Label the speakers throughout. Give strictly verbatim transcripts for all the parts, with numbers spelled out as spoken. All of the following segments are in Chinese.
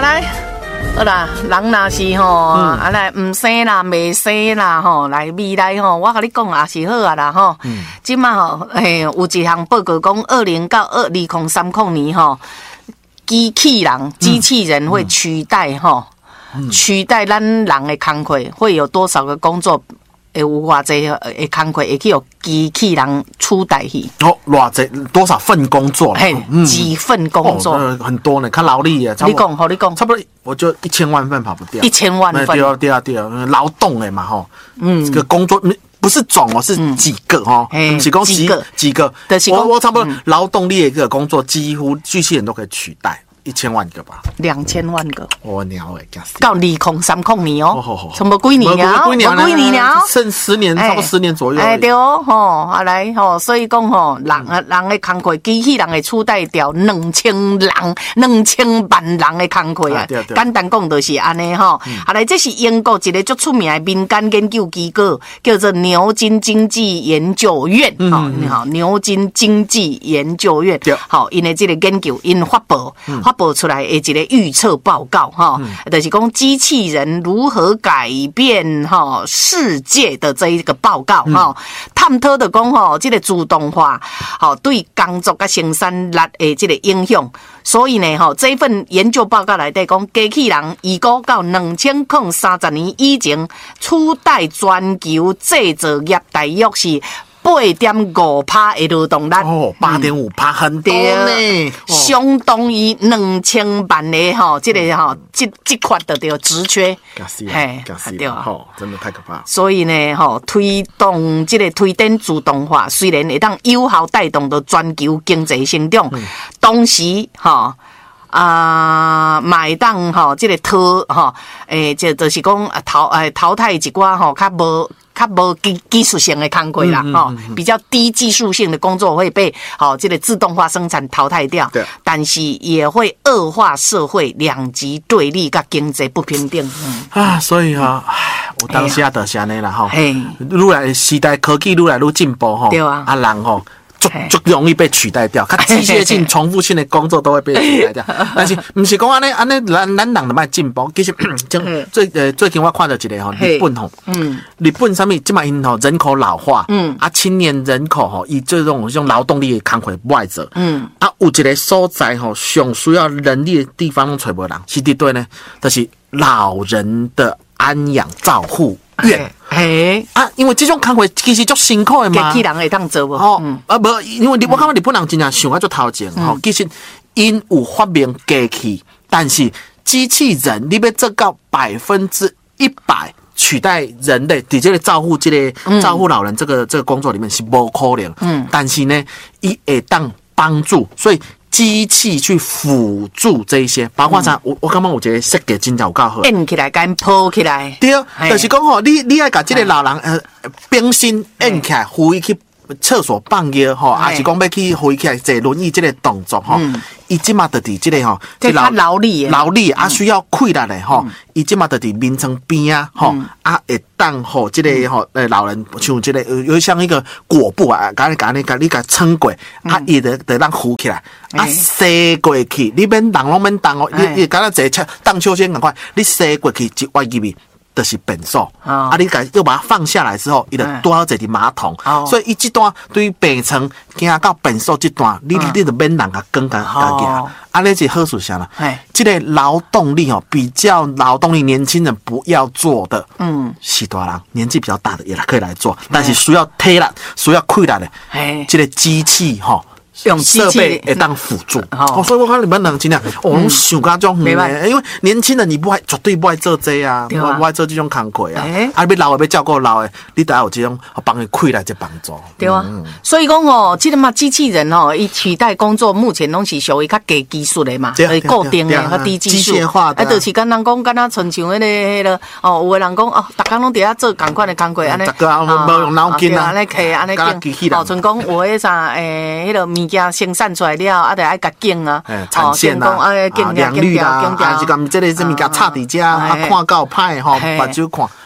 Speaker 1: 来。好啦，人若是吼，啊来唔生啦，未生啦吼，来未来吼，我甲你讲也是好啊啦吼。即马吼，诶，有一项报告讲，二零到二二零三零年吼，机器人、机器人会取代吼，取代咱人的工课，会有多少个工作？会有偌济诶工课会去由机器人取代去？
Speaker 2: 哦，偌济多少份工作？
Speaker 1: 嘿，几份工作？
Speaker 2: 哦、很多呢，看劳力啊，
Speaker 1: 你讲，好你讲，
Speaker 2: 差不多，我觉得一千万份跑不掉。
Speaker 1: 一千万份，
Speaker 2: 对啊对啊对啊，劳动诶嘛吼，嗯，这个工作不是总哦，是几个哈，几个几个几个，我我差不多劳动力的一个工作，几乎机器人都可以取代。一千万个吧，
Speaker 1: 两千万个，
Speaker 2: 我鸟诶，
Speaker 1: 到二零三零年哦，什么几年啊？
Speaker 2: 几年？
Speaker 1: 几年了？
Speaker 2: 剩十年，差不多十年左右。
Speaker 1: 哎，对哦，吼，啊来吼，所以讲吼，人啊人的工课，机器人会取代掉两千人、两千万人的工课啊。简单讲就是安尼吼。啊来，这是英国一个足出名的民间研究机构，叫做牛津经济研究院。哦，好，牛津经济研究院。好，因为这个研究因发布。发布出来的一个预测报告哈，嗯、就是讲机器人如何改变哈世界的这一个报告哈，嗯、探讨的讲哈，这个自动化好对工作跟生产力的这个影响，所以呢哈，这一份研究报告来底讲，机器人预估到两千零三十年以前，取代全球制造业大约是。八点五趴的劳动力
Speaker 2: 哦，八点五趴很多呢，
Speaker 1: 相当于两千万的哈，这个哈，这这块的叫职缺，
Speaker 2: 嘿，对啊，哦，真的太可怕。
Speaker 1: 所以呢，哈，推动这个推展自动化，虽然会当有效带动到全球经济成长，嗯、同时哈。啊，买当吼，这个淘吼，诶，这就是讲淘诶淘汰一寡吼，较无较无技技术性的工作啦，吼、嗯嗯嗯，比较低技术性的工作会被好这个自动化生产淘汰掉。对，但是也会恶化社会两极对立跟经济不平等。嗯、
Speaker 2: 啊，所以哈、哦，有当下就是安尼啦吼，愈来时代科技愈来愈进步吼，对啊，啊人吼。就就容易被取代掉，它机械性、重复性的工作都会被取代掉。但是不是讲安尼安尼，咱咱人就卖进步。其实最呃最近我看到一个吼，日本吼，嗯，日本上面即嘛因吼人口老化，嗯，啊青年人口吼以这种这种劳动力的工课不爱做，嗯，啊有一个所在吼上需要人力的地方拢找无人，是伫对呢，就是老人的安养照护院。嘿啊，因为这种工课其实足辛苦的嘛，
Speaker 1: 机器人会当做无？
Speaker 2: 哦，嗯、啊无，因为我感觉日本人真正想啊足头前吼，其实因有发明机器，但是机器人你要做到百分之一百取代人类，伫这个照顾这个、嗯、照顾老人这个这个工作里面是无可能。嗯，但是呢，伊会当帮助，所以。机器去辅助这一些，包括啥？嗯、我我感觉我觉得设计真正有够好，
Speaker 1: 按起来跟抱起来。
Speaker 2: 对，就是讲吼，你你爱甲这个老人呃冰心按起来，扶伊去厕所放药吼，还是讲要去扶伊起来坐轮椅这个动作吼，伊即马就伫这个吼，
Speaker 1: 这老劳力
Speaker 2: 劳力啊需要溃烂的吼，伊即马就伫眠床边啊吼，啊会当吼这个吼呃老人像这个有像一个裹布啊，甲你甲你甲你甲撑过，啊伊得得让扶起来。啊，塞过去，你免动拢免动哦，你你敢若坐车荡秋千赶快，你塞过去一歪入去，就是便所。啊，你甲又把它放下来之后，伊就多好坐伫马桶。所以伊这段对于病床行到便所这段，你你就免人甲更甲加加。啊，那是好处啥啦？这个劳动力哦，比较劳动力年轻人不要做的，嗯，是大人年纪比较大的也可以来做，但是需要体力、需要溃烂的，这个机器哈。用设备会当辅助，哦，所以我看你们人真的，我们想到这种，因为年轻人你不爱，绝对不爱做这啊，不不爱做这种工课啊，啊，要老的要照顾老的，你得要有这种帮伊开来这帮助，
Speaker 1: 对啊，所以讲哦，这个嘛机器人哦，伊取代工作，目前拢是属于较低技术的嘛，对，固定的较低技术，
Speaker 2: 机械化的，
Speaker 1: 啊，就是跟人讲，跟他亲像迄个迄个哦，有的人讲哦，逐工拢伫遐做同款的工课，安尼，
Speaker 2: 逐个无用脑筋啊，
Speaker 1: 安尼摕安尼经，哦，像讲有迄啥诶，迄个物件生产出来了，啊，得爱甲经啊，
Speaker 2: 产线啊，啊，良率啦，啊，是讲这个这物件插伫遮，啊，看到歹吼，目睭看。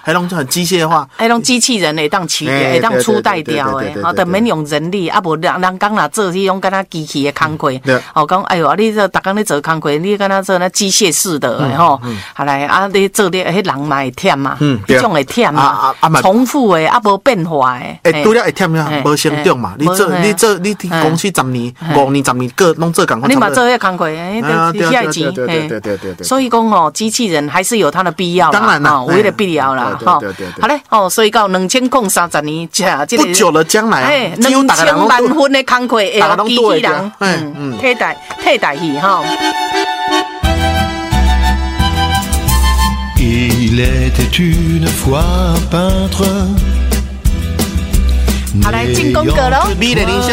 Speaker 2: 还拢很机械化，
Speaker 1: 还拢机器人会当取掉，会当取代掉诶，哦，就免用人力，啊无人人讲若做迄种敢若机器诶工课，哦讲哎哟，你这逐工咧做工课，你敢若做那机械式的诶吼，后来啊你做咧迄人嘛会忝嘛，迄种会忝嘛，重复诶，啊无变化诶，
Speaker 2: 诶，拄了会忝呀，无成长嘛，你做你做你公司十年、五年、十年个拢做工，
Speaker 1: 你嘛做迄工课，诶，遐钱，
Speaker 2: 对对对对对对，
Speaker 1: 所以讲哦，机器人还是有它的必要，
Speaker 2: 当然啦，
Speaker 1: 有迄个必要啦，哈，好嘞，哦，所以到两千零三十年，这
Speaker 2: 不久了将来，
Speaker 1: 哎，两千万分的工课会用机器人，嗯嗯，替代替代去哈。
Speaker 3: Il était une fois un peintre.
Speaker 1: 好，来进攻歌喽！
Speaker 2: 美的人生